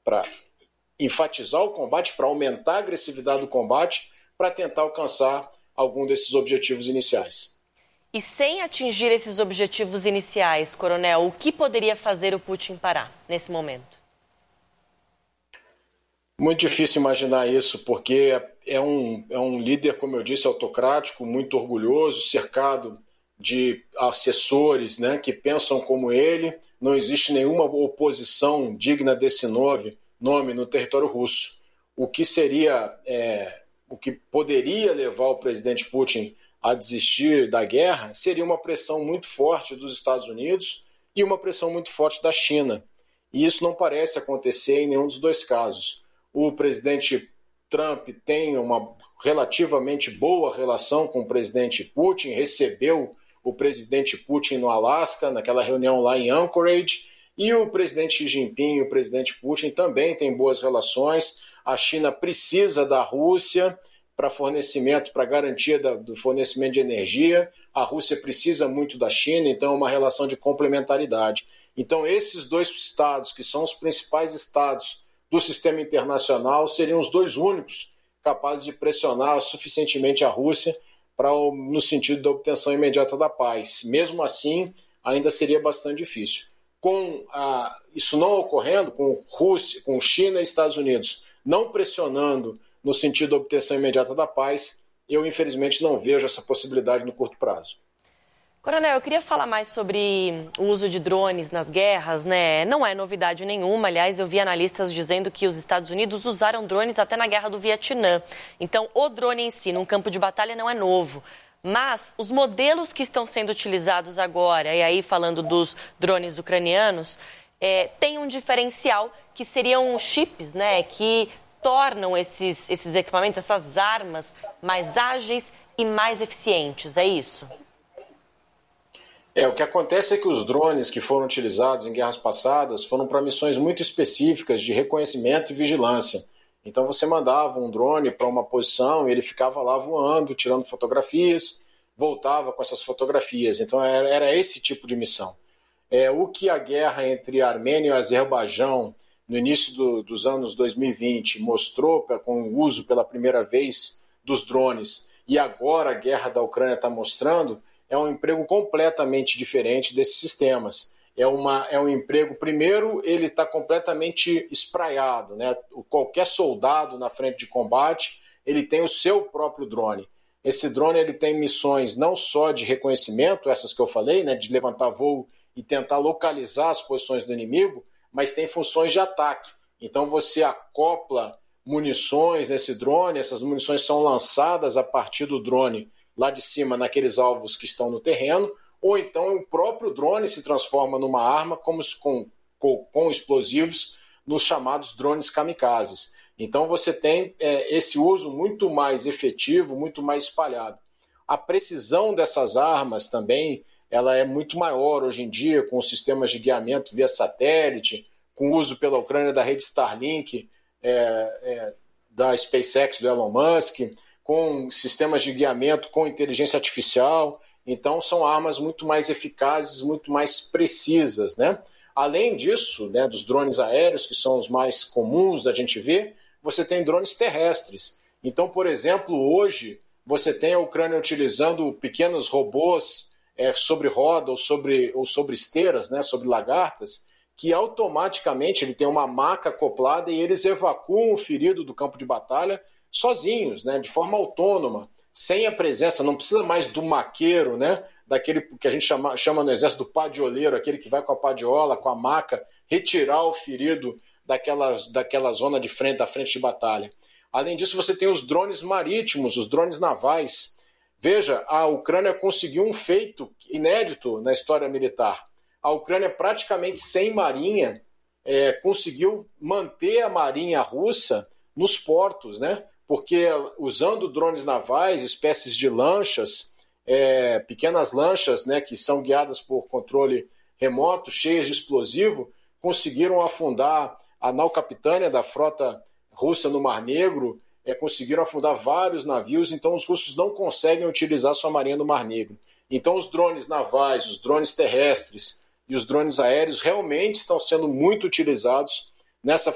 enfatizar o combate, para aumentar a agressividade do combate, para tentar alcançar algum desses objetivos iniciais. E sem atingir esses objetivos iniciais, coronel, o que poderia fazer o Putin parar nesse momento? Muito difícil imaginar isso, porque é um líder, como eu disse, autocrático, muito orgulhoso, cercado de assessores, né, que pensam como ele. Não existe nenhuma oposição digna desse nome no território russo. O que poderia levar o presidente Putin a desistir da guerra seria uma pressão muito forte dos Estados Unidos e uma pressão muito forte da China. E isso não parece acontecer em nenhum dos dois casos. O presidente Trump tem uma relativamente boa relação com o presidente Putin, recebeu o presidente Putin no Alasca, naquela reunião lá em Anchorage, e o presidente Xi Jinping e o presidente Putin também têm boas relações. A China precisa da Rússia para fornecimento, para garantia do fornecimento de energia. A Rússia precisa muito da China, então é uma relação de complementaridade. Então esses dois estados, que são os principais estados do sistema internacional, seriam os dois únicos capazes de pressionar suficientemente a Rússia no sentido da obtenção imediata da paz. Mesmo assim, ainda seria bastante difícil. Isso não ocorrendo, com Rússia, com China e Estados Unidos não pressionando no sentido da obtenção imediata da paz, eu infelizmente não vejo essa possibilidade no curto prazo. Coronel, eu queria falar mais sobre o uso de drones nas guerras, né? Não é novidade nenhuma, aliás, eu vi analistas dizendo que os Estados Unidos usaram drones até na guerra do Vietnã. Então, o drone em si, num campo de batalha, não é novo. Mas os modelos que estão sendo utilizados agora, e aí falando dos drones ucranianos, tem um diferencial que seriam chips, né? Que tornam esses equipamentos, essas armas, mais ágeis e mais eficientes, é isso? O que acontece é que os drones que foram utilizados em guerras passadas foram para missões muito específicas de reconhecimento e vigilância. Então você mandava um drone para uma posição e ele ficava lá voando, tirando fotografias, voltava com essas fotografias. Então era esse tipo de missão. O que a guerra entre a Armênia e o Azerbaijão, no início dos anos 2020, mostrou com o uso pela primeira vez dos drones, e agora a guerra da Ucrânia está mostrando, é um emprego completamente diferente desses sistemas. É um emprego, primeiro, ele está completamente espraiado, né? Qualquer soldado na frente de combate, ele tem o seu próprio drone. Esse drone ele tem missões não só de reconhecimento, essas que eu falei, né? De levantar voo e tentar localizar as posições do inimigo, mas tem funções de ataque. Então você acopla munições nesse drone, essas munições são lançadas a partir do drone lá de cima naqueles alvos que estão no terreno, ou então o próprio drone se transforma numa arma com explosivos nos chamados drones kamikazes. Então você tem esse uso muito mais efetivo, muito mais espalhado. A precisão dessas armas também ela é muito maior hoje em dia, com os sistemas de guiamento via satélite, com o uso pela Ucrânia da rede Starlink, da SpaceX, do Elon Musk, com sistemas de guiamento com inteligência artificial. Então, são armas muito mais eficazes, muito mais precisas, né? Além disso, né, dos drones aéreos, que são os mais comuns da gente ver, você tem drones terrestres. Então, por exemplo, hoje, você tem a Ucrânia utilizando pequenos robôs sobre roda ou sobre esteiras, né, sobre lagartas, que automaticamente ele tem uma maca acoplada e eles evacuam o ferido do campo de batalha sozinhos, né, de forma autônoma, sem a presença, não precisa mais do maqueiro, né, daquele que a gente chama no exército do padioleiro, aquele que vai com a padiola, com a maca, retirar o ferido daquela zona da frente de batalha. Além disso, você tem os drones marítimos, os drones navais. Veja, a Ucrânia conseguiu um feito inédito na história militar. A Ucrânia, praticamente sem marinha, conseguiu manter a marinha russa nos portos, né? Porque usando drones navais, espécies de lanchas, pequenas lanchas, né, que são guiadas por controle remoto, cheias de explosivo, conseguiram afundar a nau Capitânia da frota russa no Mar Negro, conseguiram afundar vários navios, então os russos não conseguem utilizar sua marinha no Mar Negro. Então os drones navais, os drones terrestres e os drones aéreos realmente estão sendo muito utilizados nessa